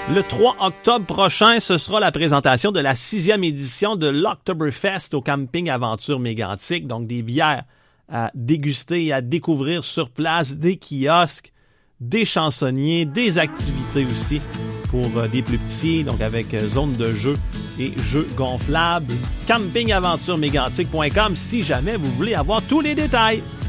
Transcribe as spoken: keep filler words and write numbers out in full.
Le trois octobre prochain, ce sera la présentation de la sixième édition de l'Octoberfest au camping Aventure Mégantic. Donc, des bières à déguster et à découvrir sur place, des kiosques, des chansonniers, des activités aussi pour euh, des plus petits, donc avec euh, zone de jeu et jeux gonflables. camping aventure mégantic point com si jamais vous voulez avoir tous les détails.